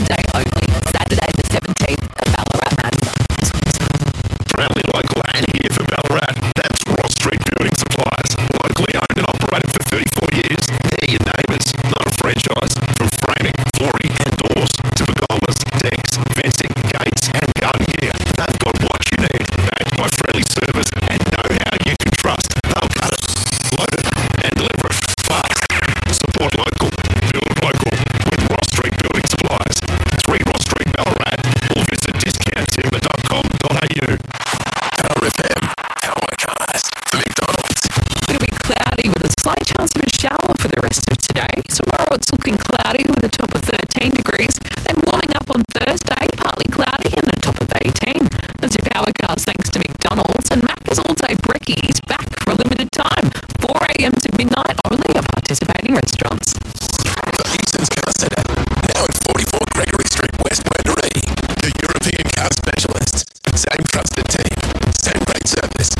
day only. Saturday the 17th at Ballarat Marina. Proudly local and here for Ballarat. That's Ross Street Building Supplies. Locally owned and operated for 34 years. They're your neighbours, not a franchise. From framing, flooring and doors to pergolas, decks, fencing, gates and garden gear. They've got what you need. Backed by friendly service and know-how you can trust. They'll cut it, load it and deliver it fast. Support local, build local with Ross Street Building Supplies. 3 Ross Street, Ballarat, or visit discounttimber.com.au. RFM, Power Cars for McDonald's. It'll be cloudy with a slight chance of a shower for the rest of today. Tomorrow it's looking cloudy with a top of 13 degrees. Then warming up on Thursday, partly cloudy and a top of 18. That's your Power Cars thanks to McDonald's. And Macca's All Day Brekkie is back for a limited time. 4 a.m. to midnight only at participating restaurants. The Easton's Car Centre, now at 44 Gregory Street, West Wendouree. The European car specialist. Same trusted team, same great service,